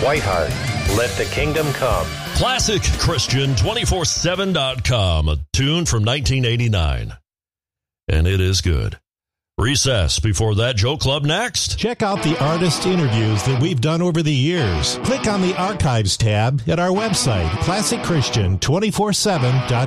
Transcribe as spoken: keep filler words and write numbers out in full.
Whiteheart, Let the Kingdom Come. Classic Christian two forty-seven dot com, a tune from nineteen eighty-nine. And it is good. Recess. Before that, Joe Club next. Check out the artist interviews that we've done over the years. Click on the Archives tab at our website, classic christian two forty-seven dot com.